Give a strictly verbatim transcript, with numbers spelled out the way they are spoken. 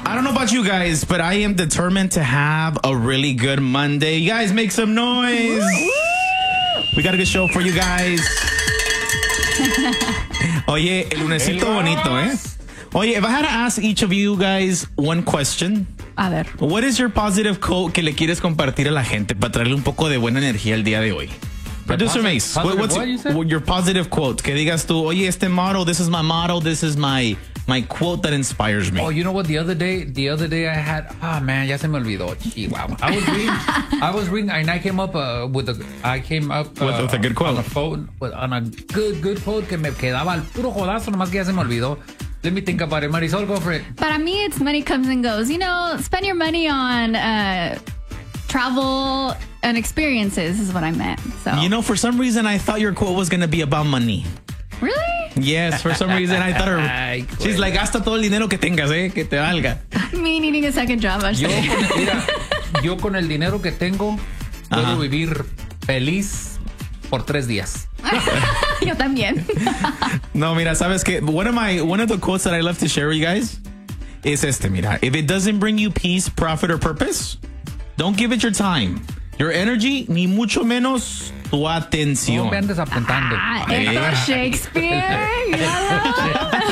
I don't know about you guys, but I am determined to have a really good Monday. You guys make some noise. We got a good show for you guys. Oye, el lunesito bonito, eh? Oye, if I had to ask each of you guys one question. A ver. What is your positive quote que le quieres compartir a la gente para traerle un poco de buena energía el día de hoy? Producer Mace, positive what, what's what you said? your, your positive quote? Que digas tú, oye, este motto, this is my motto, this is my my quote that inspires me. Oh, you know what? The other day, the other day I had. Ah, oh, man, ya se me olvidó. Chihuahua. I was reading. I was reading, and I came up uh, with a. I came up uh, with, with a good quote on a phone with, on a good good quote que me quedaba al puro jodazo, nomás que ya se me olvidó. Let me think about it. Marisol, go for it. Para mí, it's money comes and goes. You know, spend your money on uh, travel and experiences is what I meant. So you know, for some reason, I thought your quote was going to be about money. Really? Yes, for some reason I thought her. Ay, She's like, gasta todo el dinero que tengas, eh, que te valga. Me needing a second job. Yo con, mira, yo con el dinero que tengo puedo Ajá. vivir feliz por tres días. Yo también. No, mira, sabes que one of my one of the quotes that I love to share with you guys is este, mira, if it doesn't bring you peace, profit, or purpose, don't give it your time, your energy, ni mucho menos tu atención. No me andes apuntando. Ah, esto es Shakespeare.